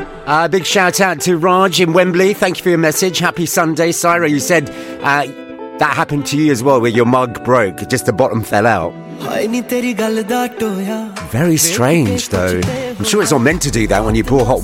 Big shout out to Raj in Wembley. Thank you for your message. Happy Sunday. Syra, you said that happened to you as well, where your mug broke, just the bottom fell out. Very strange, though. I'm sure it's not meant to do that when you pour hot